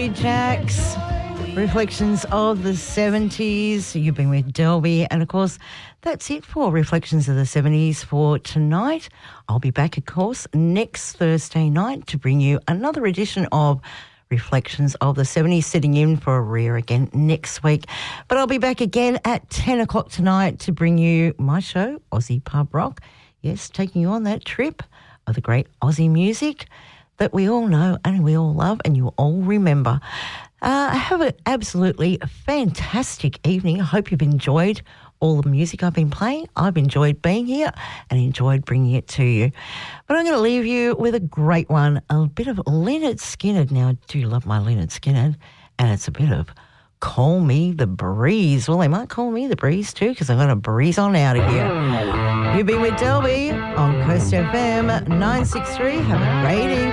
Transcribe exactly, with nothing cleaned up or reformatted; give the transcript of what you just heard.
Delby Jacks, Reflections of the seventies. You've been with Delby, and of course, that's it for Reflections of the seventies for tonight. I'll be back, of course, next Thursday night to bring you another edition of Reflections of the seventies, sitting in for Rhea again next week. But I'll be back again at ten o'clock tonight to bring you my show, Aussie Pub Rock. Yes, taking you on that trip of the great Aussie music that we all know and we all love and you all remember. Uh, have an absolutely fantastic evening. I hope you've enjoyed all the music I've been playing. I've enjoyed being here and enjoyed bringing it to you. But I'm going to leave you with a great one, a bit of Lynyrd Skynyrd. Now, I do love my Lynyrd Skynyrd, and it's a bit of Call Me the Breeze. Well, they might call me the Breeze too, because I'm going to breeze on out of here. You've been with Delby on Coast F M nine six three. Have a great evening.